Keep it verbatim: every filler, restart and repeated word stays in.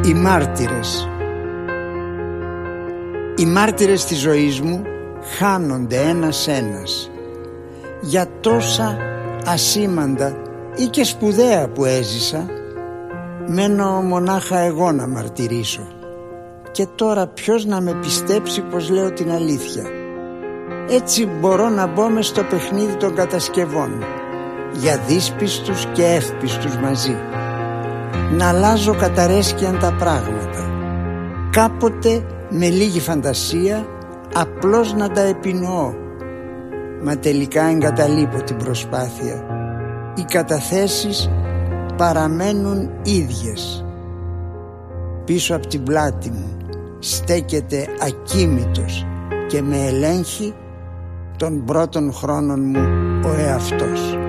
Οι μάρτυρες. Οι μάρτυρες της ζωής μου χάνονται ένας-ένας. Για τόσα ασήμαντα ή και σπουδαία που έζησα, μένω μονάχα εγώ να μαρτυρήσω. Και τώρα ποιος να με πιστέψει πως λέω την αλήθεια? Έτσι μπορώ να μπω μες στο παιχνίδι των κατασκευών, για δύσπιστους και εύπιστους μαζί, να αλλάζω καταρέσκιαν τα πράγματα, κάποτε με λίγη φαντασία απλώς να τα επινοώ. Μα τελικά εγκαταλείπω την προσπάθεια. Οι καταθέσεις παραμένουν ίδιες. Πίσω από την πλάτη μου στέκεται ακίμητος και με ελέγχει των πρώτων χρόνων μου ο εαυτός.